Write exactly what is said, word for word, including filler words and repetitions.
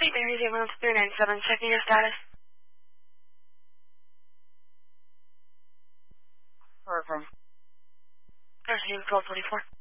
Saint Mary's Ambulance three nine seven, checking your status. Where from? Nursing twelve twenty-four.